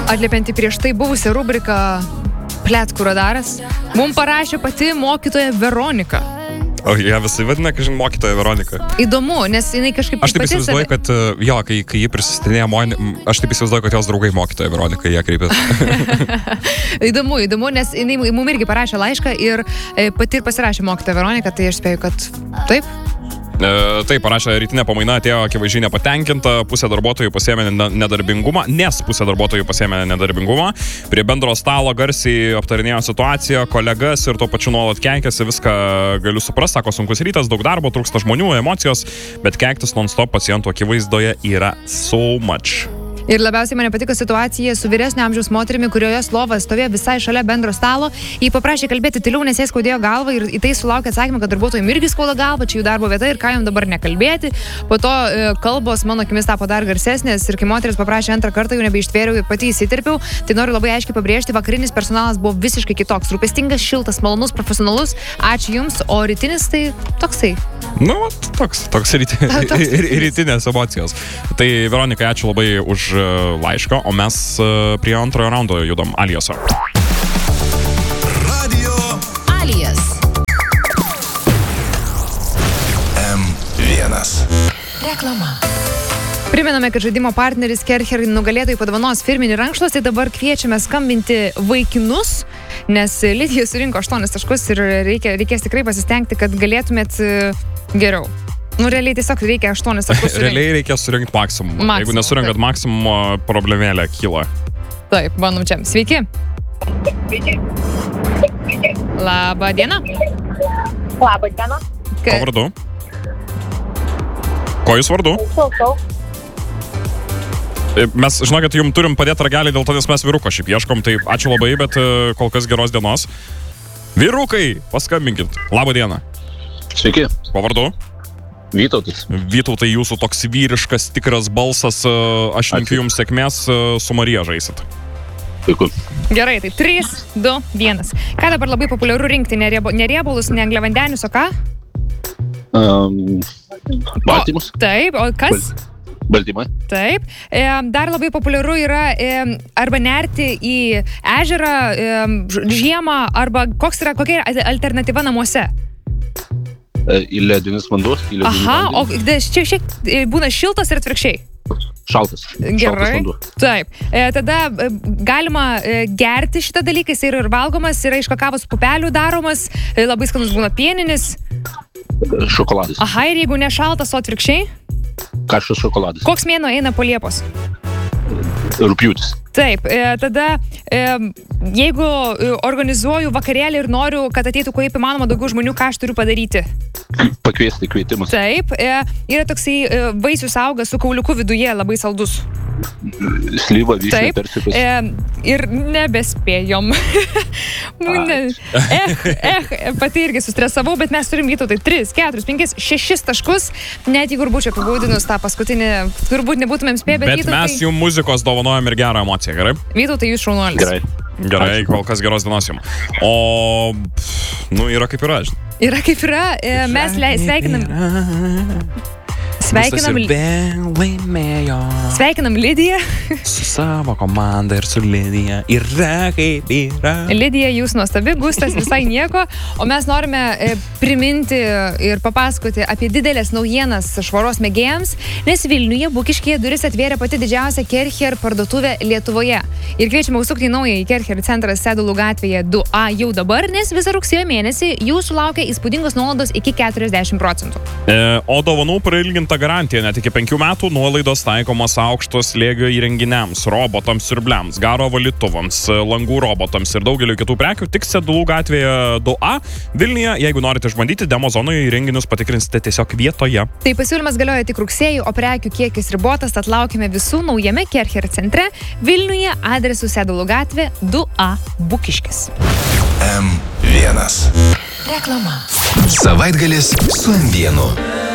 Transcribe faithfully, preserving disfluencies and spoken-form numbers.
atliepianti prieš tai buvusią rubriką Pletkų radaras, mums parašė pati mokytoja Veronika. O ją visai vadina, kažin, mokytoja Veronika. Įdomu, nes jinai kažkaip... Aš taip įsivaizduoju, save... kad jo, kai, kai jį prisistatinėja, aš taip įsivaizduoju, kad jos draugai mokytoja Veronika, jie kreipėsi. Įdomu, įdomu, nes jinai mums irgi parašė laišką ir pati ir pasirašė mokytoja Veronika, tai aš spėju, kad taip. E, taip, parašė, rytinė pamaina atėjo akivaizdžiai nepatenkinta, pusė darbuotojų pasiėmė nedarbingumą, nes pusė darbuotojų pasiėmė nedarbingumą, prie bendro stalo garsiai aptarinėjo situaciją, kolegas ir tuo pačiu nuolat keikėsi, viską galiu suprasti, sako, sunkus rytas, daug darbo, trūksta žmonių, emocijos, bet keiktis non-stop pacientų akivaizdoje yra so much. Ir labiausiai mane patiko situacija su vyresnio amžiaus moterimi, kurioje lovas stovėjo visai šalia bendro stalo. Jį paprašė kalbėti tyliau, nes jai skaudėjo galvą ir į tai sulaukė atsakymą, kad darbuotojai irgi skauda galvą, čia jų darbo vieta ir ką jam dabar nekalbėti. Po to e, kalbos mano akimis tapo dar garsesnės ir kai moteris paprašė antrą kartą, jau nebeištvėriau ir pati įsiterpiau, tai noriu labai aiškiai pabrėžti, vakarinis personalas buvo visiškai kitoks, rūpestingas, šiltas, malonus, profesionalus. Ačiū Jums, o rytinis tai toksai. Nu, toks, toks ryti, rytinės emocijos. Tai Veronikai, ačiū labai už laišką, o mes prie antrojo raundo judam Aliaso. Radio Alias. M vienas. Reklama. Primename, kad žaidimo partneris Kercher nugalėtojų padovanos firminį rankšluostį, dabar kviečiame skambinti vaikinus, nes Lidija surinko aštuonis taškus ir reikia, reikės tikrai pasistengti, kad galėtumėt geriau. Nu, realiai tiesiog reikia aštuonis taškus surinkti. Realiai reikia surinkti maksimumą. Maksimum, Jeigu nesurinkat maksimumą, problemėlė kyla. Taip, bandom čia. Sveiki. Sveiki. Labą dieną. Labą dieną. Ko vardu? Ko jūs vardu? Klausau. Mes, žinokit, jums turim padėti ragelį, dėl to, nes mes vyruko šiaip ieškom, tai ačiū labai, bet kol kas geros dienos. Vyrukai, paskambinkit. Labą dieną. Sveiki. Ko vardu? Vytautas. Vytautai, jūsų toks vyriškas, tikras balsas, aš linkiu jums sėkmės, su Marija žaisit. Puiku. Gerai, tai trys, du, vienas. Ką dabar labai populiaru rinkti? Neriebalus, ne angliavandenius, o ką? Um, baltymus. O, taip, o kas? Baltymai. Taip. E, dar labai populiaru yra e, arba nerti į ežerą e, žiemą, arba koks yra, kokia yra alternatyva namuose? Į ledinius vanduos. Aha, o čia šiek būna šiltas ir atvirkščiai. Šaltas. Gerai. Šaltas Taip. E, tada e, galima e, gerti šitą dalyką, jis yra ir valgomas, yra iš kakavos pupelių daromas, e, labai skanus būna pieninis. Šokoladas. Aha, ir jeigu ne šaltas, o atvirkščiai? Karštas šokoladas. Koks mėnuo eina po Liepos? Rugpjūtis. Taip, e, tada e, jeigu organizuoju vakarėlį ir noriu, kad ateitų kaip įmanoma daugiau žmonių, ką aš turiu padaryti? Pakviesti kvietimus. Taip, e, yra toksai e, vaisius auga su kauliuku viduje, labai saldus. Slyva, vyšnia, persikas. E, ir nebespėjom. ne, eh, eh, pati irgi sustresavau, bet mes turim Vytautai tris, keturis, penkis, šešis taškus, net jeigu būčiau apibūdinus tą paskutinį, turbūt nebūtumėm spėję, bet, bet Vytautai... mes jums muzikos dovanojam ir gerą emociją, gerai? Vytautai, jūs šaunuolis. Gerai. Gerai, kol kas geros dienos jums. O, nu, yra kaip yra, žinai. Yra kaip yra, e, mes le, sveikinam... Sveikinam, sveikinam Lidiją. Su savo komanda ir su Lidija. Yra kaip yra. Lidija, jūs nuostabi, Gustas visai nieko. O mes norime e, priminti ir papasakoti apie didelės naujienas švaros mėgėjams, nes Vilniuje Bukiškyje duris atvėrė pati didžiausia Kercher parduotuvė Lietuvoje. Ir kviečiame užsukti į naują į Kercher centrą Sedulų gatvėje du A jau dabar, nes visą rugsėjo mėnesį jūsų laukia įspūdingos nuolaidos iki keturiasdešimt procentų. E, o dovanų prailginta garantija net iki penkių metų, nuolaidos taikomos aukšto slėgio įrenginiams, robotams, siurbliams, garo valytuvams, langų robotams ir daugeliu kitų prekių tik Sedulų gatvėje du A Vilniuje. Jeigu norite išbandyti, demo zonoje įrenginius patikrinsite tiesiog vietoje. Tai pasiūlymas galioja tik rugsėjį, o prekių kiekis ribotas, tad laukime visų naujame Kercher centre Vilniuje adresu Sedulų gatvė du A Bukiškis. M vienas. Reklama. Savaitgalis su M vienu.